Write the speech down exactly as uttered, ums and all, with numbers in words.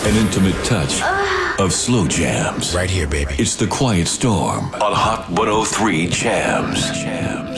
An intimate touch of slow jams. Right here, baby. It's the Quiet Storm on Hot one oh three Jams. Jams.